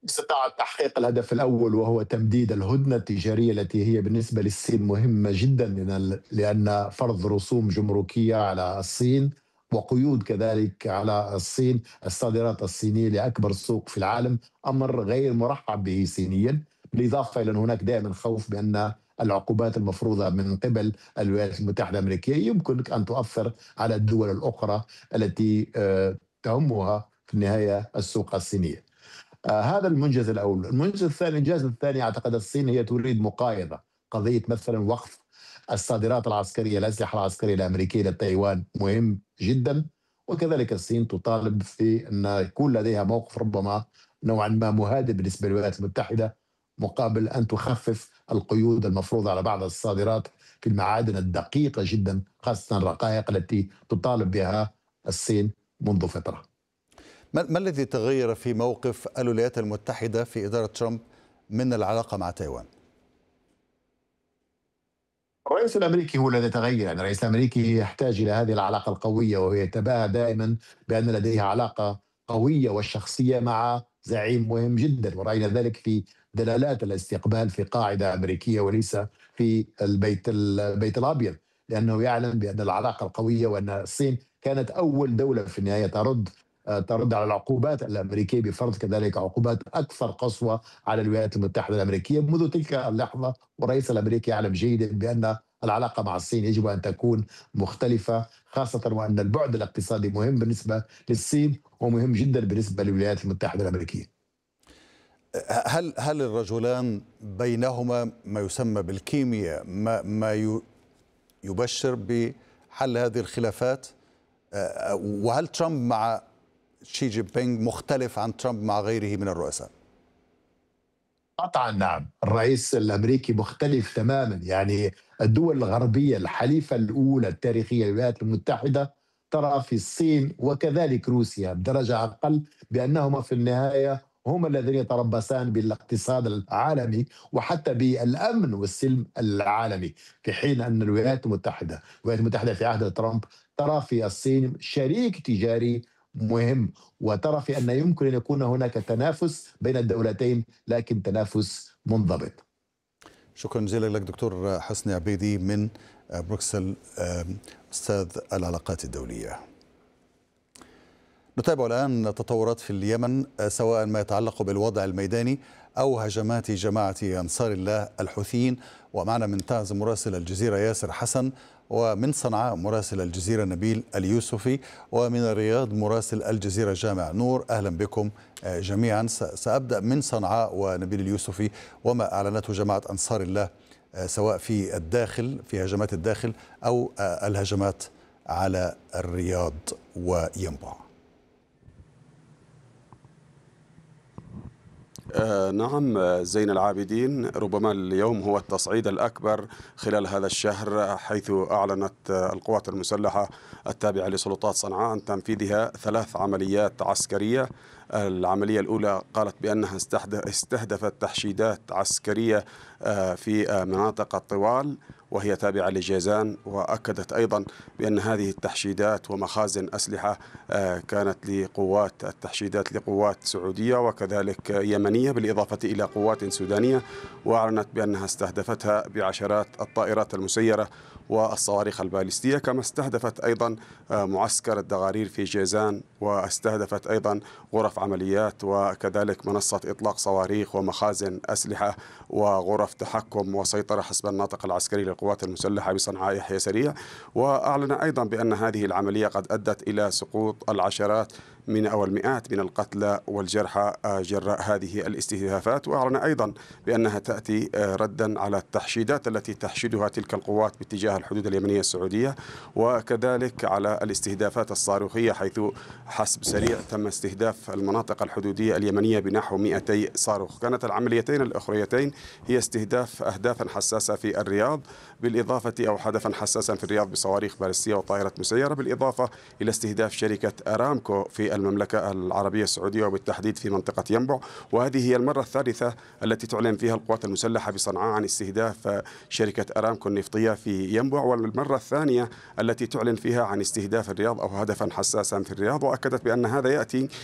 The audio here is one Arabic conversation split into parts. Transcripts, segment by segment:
استطاعت تحقيق الهدف الأول، وهو تمديد الهدنة التجارية التي هي بالنسبة للصين مهمة جدا، لأن فرض رسوم جمركية على الصين وقيود كذلك على الصين، الصادرات الصينية لأكبر سوق في العالم، أمر غير مرحب به صينيا. بالإضافة إلى أن هناك دائما خوف بأن العقوبات المفروضة من قبل الولايات المتحدة الأمريكية يمكن أن تؤثر على الدول الأخرى التي تهمها في النهاية السوق الصينية. هذا المنجز الأول. المنجز الثاني، الإنجاز الثاني، أعتقد الصين هي تريد مقايضة قضية مثلا وقف الصادرات العسكرية، الأسلحة العسكرية الأمريكية لتايوان مهم جدا. وكذلك الصين تطالب في أن يكون لديها موقف ربما نوعا ما مهادئ بالنسبة للولايات المتحدة، مقابل أن تخفف القيود المفروضة على بعض الصادرات في المعادن الدقيقة جدا، خاصة الرقائق التي تطالب بها الصين منذ فترة. ما الذي تغير في موقف الولايات المتحدة في إدارة ترامب من العلاقة مع تايوان؟ الرئيس الامريكي هو الذي تغير، يعني الرئيس الامريكي يحتاج الى هذه العلاقه القويه، وهو يتباهى دائما بان لديه علاقه قويه وشخصيه مع زعيم مهم جدا، وراينا ذلك في دلالات الاستقبال في قاعده امريكيه وليس في البيت الابيض، لانه يعلم بان العلاقه القويه وان الصين كانت اول دوله في النهايه ترد على العقوبات الامريكيه بفرض كذلك عقوبات اكثر قسوه على الولايات المتحده الامريكيه منذ تلك اللحظه. والرئيس الامريكي يعلم جيدا بان العلاقه مع الصين يجب ان تكون مختلفه، خاصه وان البعد الاقتصادي مهم بالنسبه للصين ومهم جدا بالنسبه للولايات المتحده الامريكيه. هل الرجلان بينهما ما يسمى بالكيمياء، ما يبشر بحل هذه الخلافات؟ وهل ترامب مع شي جين بينغ مختلف عن ترامب مع غيره من الرؤساء؟ قطعا نعم، الرئيس الامريكي مختلف تماما. يعني الدول الغربيه الحليفه الاولى التاريخيه للولايات المتحده ترى في الصين وكذلك روسيا بدرجه اقل بانهما في النهايه هما الذين يتربصان بالاقتصاد العالمي وحتى بالامن والسلم العالمي، في حين ان الولايات المتحده في عهد ترامب ترى في الصين شريك تجاري مهم، وترى في ان يمكن ان يكون هناك تنافس بين الدولتين لكن تنافس منضبط. شكرا جزيلا لك دكتور حسني عبيدي من بروكسل، أستاذ العلاقات الدولية. نتابع الآن تطورات في اليمن، سواء ما يتعلق بالوضع الميداني أو هجمات جماعة أنصار الله الحوثيين. ومعنا من تعز مراسل الجزيرة ياسر حسن، ومن صنعاء مراسل الجزيرة نبيل اليوسفي، ومن الرياض مراسل الجزيرة جامع نور. أهلا بكم جميعا. سأبدأ من صنعاء ونبيل اليوسفي، وما أعلنته جماعة أنصار الله سواء في الداخل، في هجمات الداخل، أو الهجمات على الرياض وينبع. نعم زين العابدين، ربما اليوم هو التصعيد الأكبر خلال هذا الشهر، حيث أعلنت القوات المسلحة التابعة لسلطات صنعاء عن تنفيذها 3 عمليات عسكرية. العملية الأولى قالت بأنها استهدفت تحشيدات عسكرية في مناطق الطوال وهي تابعة لجيزان، وأكدت أيضا بأن هذه التحشيدات ومخازن أسلحة كانت لقوات التحشيدات لقوات سعودية وكذلك يمنية بالإضافة إلى قوات سودانية، وأعلنت بأنها استهدفتها بعشرات الطائرات المسيرة والصواريخ البالستية، كما استهدفت أيضا معسكر الدغارير في جيزان، واستهدفت أيضا غرف عمليات وكذلك منصة إطلاق صواريخ ومخازن أسلحة وغرف تحكم وسيطرة حسب الناطق العسكري للقوات المسلحة بصنعاء يحيى سريع. وأعلن أيضا بأن هذه العملية قد أدت إلى سقوط العشرات أو المئات من القتلى والجرحى جراء هذه الاستهدافات. وأعلن أيضا بأنها تأتي ردا على التحشيدات التي تحشدها تلك القوات باتجاه الحدود اليمنية السعودية، وكذلك على الاستهدافات الصاروخية، حيث حسب سريع تم استهداف المناطق الحدودية اليمنية بنحو 200 صاروخ. كانت العمليتين الأخريتين هي استهداف أهدافا حساسة في الرياض، بالإضافة أو هدفا حساسا في الرياض بصواريخ باليستية وطائرات مسيرة، بالإضافة إلى استهداف شركة أرامكو في المملكة العربية السعودية وبالتحديد في منطقة ينبع. وهذه هي المرة الثالثة التي تعلن فيها القوات المسلحة بصنعاء عن استهداف شركة أرامكو النفطية في ينبع، والمرة الثانية التي تعلن فيها عن استهداف الرياض أو هدفا حساسا في الرياض. وأكدت بأن هذا يأتي ردا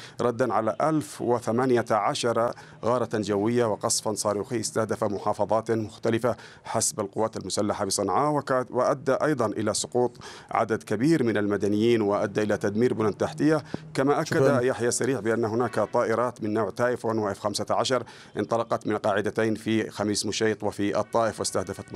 تقريبا على 1018 غارة جوية وقصفا صاروخي استهدف محافظات مختلفة حسب القوات المسلحة بصنعاء، وأدى أيضا إلى سقوط عدد كبير من المدنيين وأدى إلى تدمير بنى تحتية. كما أكد يحيى سريع بأن هناك طائرات من نوع تايفون وF-15 انطلقت من قاعدتين في خميس مشيط وفي الطائف واستهدفت